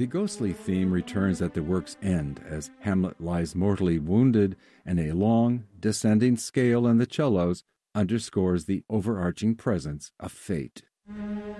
The ghostly theme returns at the work's end as Hamlet lies mortally wounded, and a long, descending scale in the cellos underscores the overarching presence of fate.